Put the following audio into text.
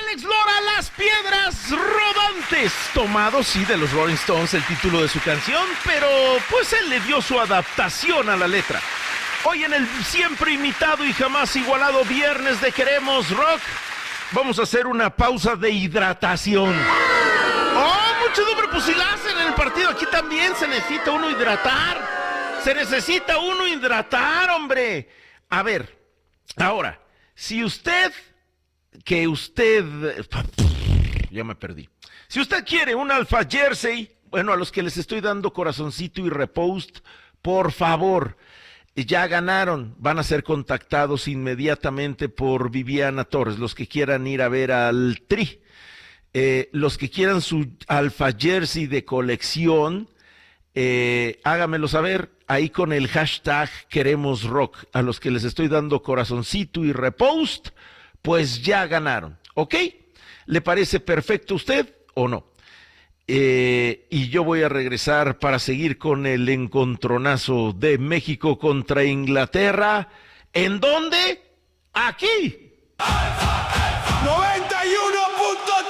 Alex Lora, Las Piedras Rodantes. Tomado, sí, de los Rolling Stones, el título de su canción, pero pues él le dio su adaptación a la letra. Hoy en el siempre imitado y jamás igualado viernes de Queremos Rock, vamos a hacer una pausa de hidratación. ¡Oh, mucho hombre! Pues si la hacen en el partido, aquí también se necesita uno hidratar. Se necesita uno hidratar, hombre. A ver, ahora, si usted... Ya me perdí. Si usted quiere un Alpha Jersey, bueno, a los que les estoy dando corazoncito y repost, por favor, ya ganaron, van a ser contactados inmediatamente por Viviana Torres, los que quieran ir a ver al Tri, los que quieran su Alpha Jersey de colección, hágamelo saber, ahí con el hashtag Queremos Rock, a los que les estoy dando corazoncito y repost, pues ya ganaron, ¿ok? ¿Le parece perfecto a usted o no? Y yo voy a regresar para seguir con el encontronazo de México contra Inglaterra. ¿En dónde? ¡Aquí!